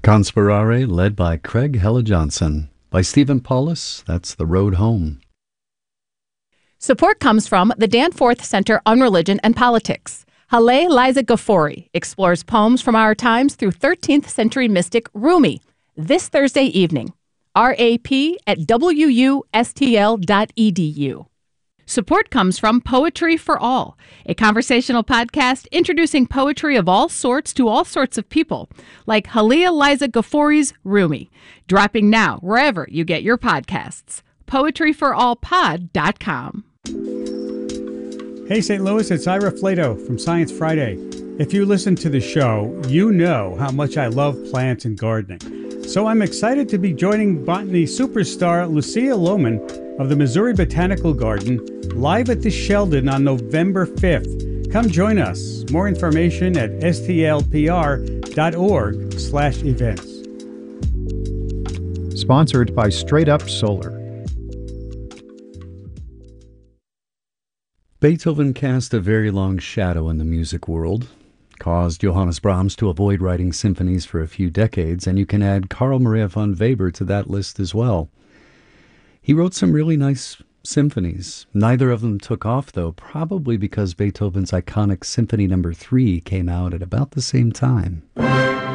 Conspirare, led by Craig Hella Johnson. By Stephen Paulus, that's The Road Home. Support comes from the Danforth Center on Religion and Politics. Haleh Liza Ghafouri explores poems from our times through 13th century mystic Rumi this Thursday evening. RAP at wustl.edu. Support comes from Poetry for All, a conversational podcast introducing poetry of all sorts to all sorts of people, like Haleh Liza Ghafouri's Rumi, dropping now wherever you get your podcasts. PoetryForAllPod.com. Hey St. Louis, it's Ira Flato from Science Friday. If you listen to the show, you know how much I love plants and gardening. So I'm excited to be joining botany superstar Lucia Lohman of the Missouri Botanical Garden live at the Sheldon on November 5th. Come join us. More information at stlpr.org/events. Sponsored by Straight Up Solar. Beethoven cast a very long shadow in the music world, caused Johannes Brahms to avoid writing symphonies for a few decades, and you can add Carl Maria von Weber to that list as well. He wrote some really nice symphonies. Neither of them took off, though, probably because Beethoven's iconic Symphony No. 3 came out at about the same time.